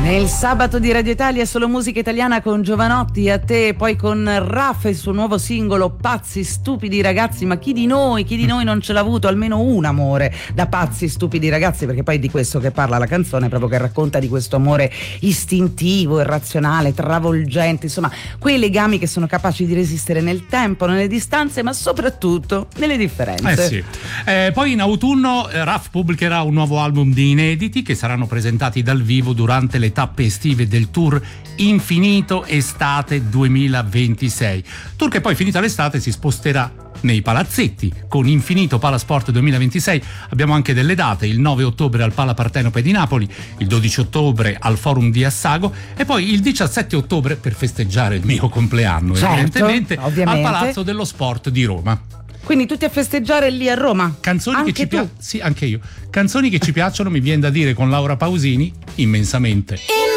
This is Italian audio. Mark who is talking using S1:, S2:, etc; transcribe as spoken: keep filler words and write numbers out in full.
S1: Nel sabato di Radio Italia solo musica italiana con Jovanotti, a te, poi con Raffa e il suo nuovo singolo Pazzi stupidi ragazzi. Ma chi di noi, chi di noi non ce l'ha avuto almeno un amore da pazzi stupidi ragazzi? Perché poi di questo che parla la canzone, proprio che racconta di questo amore istintivo, irrazionale, travolgente, insomma quei legami che sono capaci di resistere nel tempo, nelle distanze, ma soprattutto nelle differenze.
S2: Eh sì. Eh, poi in autunno eh, Raf pubblicherà un nuovo album di inediti che saranno presentati dal vivo durante le tappe estive del tour Infinito Estate duemilaventisei. Tour che poi, finita l'estate, si sposterà nei palazzetti con Infinito Palasport duemilaventisei. Abbiamo anche delle date: il nove ottobre al Pala Partenope di Napoli, il dodici ottobre al Forum di Assago e poi il diciassette ottobre, per festeggiare il mio compleanno,
S1: certo,
S2: evidentemente,
S1: ovviamente,
S2: al Palazzo dello Sport di Roma.
S1: Quindi tutti a festeggiare lì a Roma.
S2: Canzoni
S1: anche
S2: che ci
S1: tu?
S2: piacciono, sì, anche io. Canzoni che ci piacciono, mi viene da dire con Laura Pausini, immensamente.